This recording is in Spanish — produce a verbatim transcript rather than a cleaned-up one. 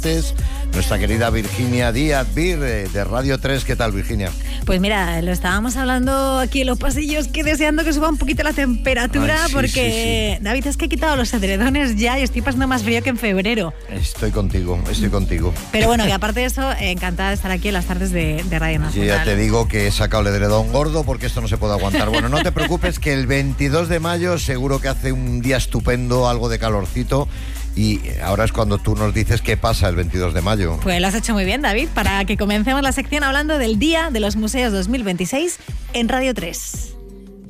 nuestra querida Virginia Díaz, Vir, de Radio tres. ¿Qué tal, Virginia? Pues mira, lo estábamos hablando aquí en los pasillos, que deseando que suba un poquito la temperatura. Ay, sí, porque, sí, sí. David, es que he quitado los edredones ya y estoy pasando más frío que en febrero. Estoy contigo, estoy contigo. Pero bueno, que aparte de eso, encantada de estar aquí en las tardes de, de Radio Nacional. Yo ya te digo que he sacado el edredón gordo porque esto no se puede aguantar. Bueno, no te preocupes, que el veintidós de mayo seguro que hace un día estupendo, algo de calorcito. Y ahora es cuando tú nos dices qué pasa el veintidós de mayo. Pues lo has hecho muy bien, David, para que comencemos la sección hablando del Día de los Museos dos mil veintiséis en Radio tres.